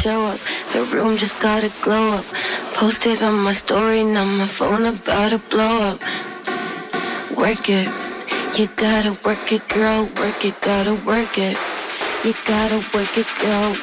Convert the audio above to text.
show up. The room just gotta glow up. Posted on my story, now my phone about to blow up. Work it, you gotta work it, girl. Work it, gotta work it. You gotta work it, girl.